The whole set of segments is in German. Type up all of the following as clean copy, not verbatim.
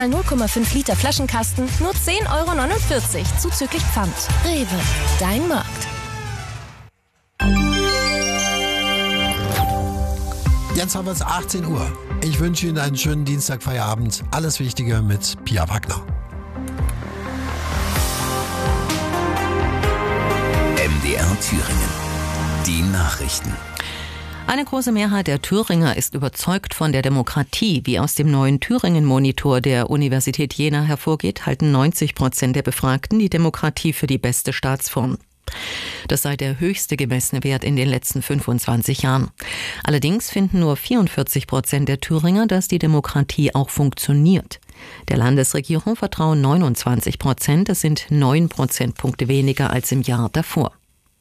0,5 Liter Flaschenkasten nur 10,49 € zuzüglich Pfand. Rewe, dein Markt. Jetzt haben wir es 18 Uhr. Ich wünsche Ihnen einen schönen Dienstagfeierabend. Alles Wichtige mit Pia Wagner. MDR Thüringen. Die Nachrichten. Eine große Mehrheit der Thüringer ist überzeugt von der Demokratie. Wie aus dem neuen Thüringen-Monitor der Universität Jena hervorgeht, halten 90% der Befragten die Demokratie für die beste Staatsform. Das sei der höchste gemessene Wert in den letzten 25 Jahren. Allerdings finden nur 44% der Thüringer, dass die Demokratie auch funktioniert. Der Landesregierung vertrauen 29%, das sind 9 Prozentpunkte weniger als im Jahr davor.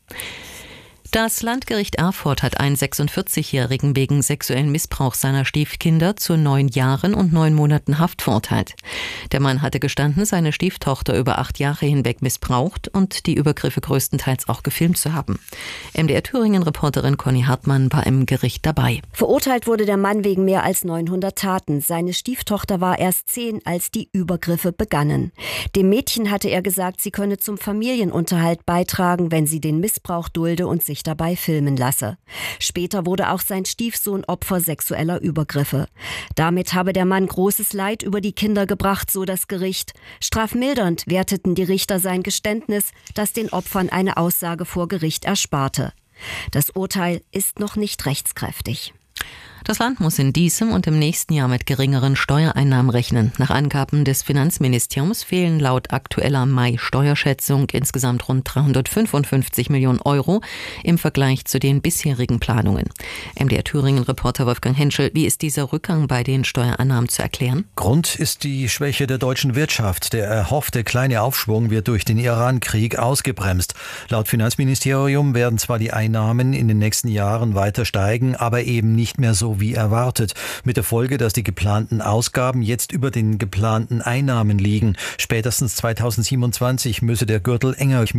Das Landgericht Erfurt hat einen 46-Jährigen wegen sexuellen Missbrauchs seiner Stiefkinder zu 9 Jahren und 9 Monaten Haft verurteilt. Der Mann hatte gestanden, seine Stieftochter über 8 Jahre hinweg missbraucht und die Übergriffe größtenteils auch gefilmt zu haben. MDR Thüringen-Reporterin Conny Hartmann war im Gericht dabei. Verurteilt wurde der Mann wegen mehr als 900 Taten. Seine Stieftochter war erst 10, als die Übergriffe begannen. Dem Mädchen hatte er gesagt, sie könne zum Familienunterhalt beitragen, wenn sie den Missbrauch dulde und sich dabei filmen lasse. Später wurde auch sein Stiefsohn Opfer sexueller Übergriffe. Damit habe der Mann großes Leid über die Kinder gebracht, so das Gericht. Strafmildernd werteten die Richter sein Geständnis, das den Opfern eine Aussage vor Gericht ersparte. Das Urteil ist noch nicht rechtskräftig. Das Land muss in diesem und im nächsten Jahr mit geringeren Steuereinnahmen rechnen. Nach Angaben des Finanzministeriums fehlen laut aktueller Mai-Steuerschätzung insgesamt rund 355 Millionen Euro im Vergleich zu den bisherigen Planungen. MDR Thüringen-Reporter Wolfgang Henschel, wie ist dieser Rückgang bei den Steuereinnahmen zu erklären? Grund ist die Schwäche der deutschen Wirtschaft. Der erhoffte kleine Aufschwung wird durch den Iran-Krieg ausgebremst. Laut Finanzministerium werden zwar die Einnahmen in den nächsten Jahren weiter steigen, aber eben nicht mehr so wie erwartet. Mit der Folge, dass die geplanten Ausgaben jetzt über den geplanten Einnahmen liegen. Spätestens 2027 müsse der Gürtel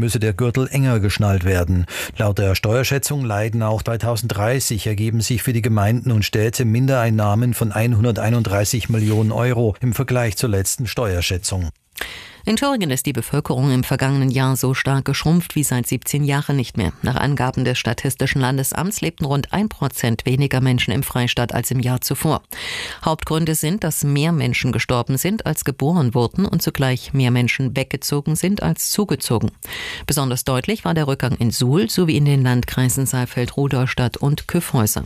enger geschnallt werden. Laut der Steuerschätzung leiden auch 2030 ergeben sich für die Gemeinden und Städte Mindereinnahmen von 131 Millionen Euro im Vergleich zur letzten Steuerschätzung. In Thüringen ist die Bevölkerung im vergangenen Jahr so stark geschrumpft wie seit 17 Jahren nicht mehr. Nach Angaben des Statistischen Landesamts lebten rund 1% weniger Menschen im Freistaat als im Jahr zuvor. Hauptgründe sind, dass mehr Menschen gestorben sind, als geboren wurden und zugleich mehr Menschen weggezogen sind, als zugezogen. Besonders deutlich war der Rückgang in Suhl sowie in den Landkreisen Saalfeld, Rudolstadt und Kyffhäuser.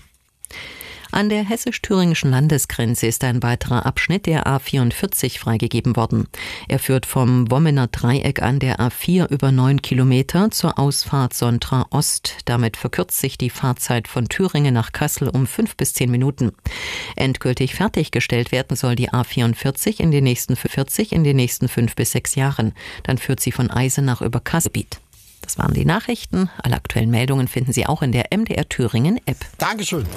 An der hessisch-thüringischen Landesgrenze ist ein weiterer Abschnitt der A44 freigegeben worden. Er führt vom Wommener Dreieck an der A4 über 9 Kilometer zur Ausfahrt Sontra Ost. Damit verkürzt sich die Fahrzeit von Thüringen nach Kassel um 5 bis 10 Minuten. Endgültig fertiggestellt werden soll die A44 in den nächsten 5 bis 6 Jahren. Dann führt sie von Eisenach über Kasselgebiet. Das waren die Nachrichten. Alle aktuellen Meldungen finden Sie auch in der MDR Thüringen App. Dankeschön.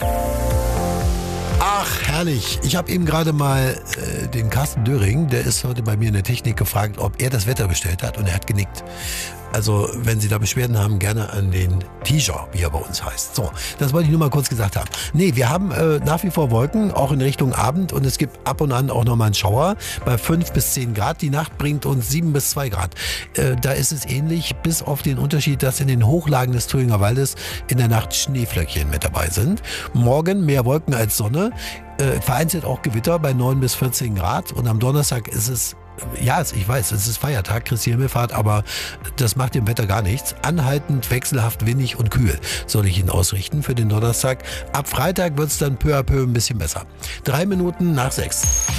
Ach, herrlich. Ich habe eben gerade mal den Carsten Döring, der ist heute bei mir in der Technik, gefragt, ob er das Wetter bestellt hat, und er hat genickt. Also, wenn Sie da Beschwerden haben, gerne an den T-Shirt, wie er bei uns heißt. So, das wollte ich nur mal kurz gesagt haben. Nee, wir haben nach wie vor Wolken, auch in Richtung Abend, und es gibt ab und an auch nochmal einen Schauer bei 5 bis 10 Grad. Die Nacht bringt uns 7 bis 2 Grad. Da ist es ähnlich, bis auf den Unterschied, dass in den Hochlagen des Thüringer Waldes in der Nacht Schneeflöckchen mit dabei sind. Morgen mehr Wolken als Sonne, vereinzelt auch Gewitter bei 9 bis 14 Grad, und am Donnerstag ist es, ja, ich weiß, es ist Feiertag, Christi Himmelfahrt, aber das macht dem Wetter gar nichts. Anhaltend, wechselhaft, windig und kühl soll ich Ihnen ausrichten für den Donnerstag. Ab Freitag wird es dann peu à peu ein bisschen besser. 3 Minuten nach 6.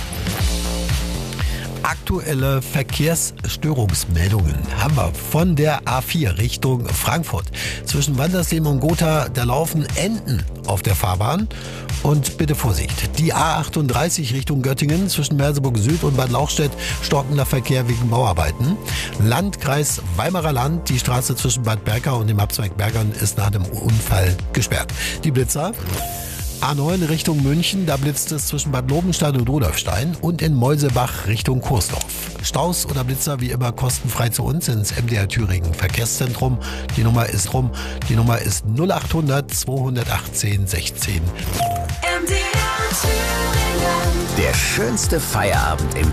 Aktuelle Verkehrsstörungsmeldungen haben wir von der A4 Richtung Frankfurt. Zwischen Wandersleben und Gotha, da laufen Enten auf der Fahrbahn. Und bitte Vorsicht. Die A38 Richtung Göttingen zwischen Merseburg Süd und Bad Lauchstädt, stockender Verkehr wegen Bauarbeiten. Landkreis Weimarer Land, die Straße zwischen Bad Berka und dem Abzweig Bergern ist nach dem Unfall gesperrt. Die Blitzer. A9 Richtung München, da blitzt es zwischen Bad Lobenstein und Rudolfstein, und in Meusebach Richtung Kursdorf. Staus oder Blitzer wie immer kostenfrei zu uns ins MDR Thüringen Verkehrszentrum. Die Nummer ist 0800 218 16. Der schönste Feierabend im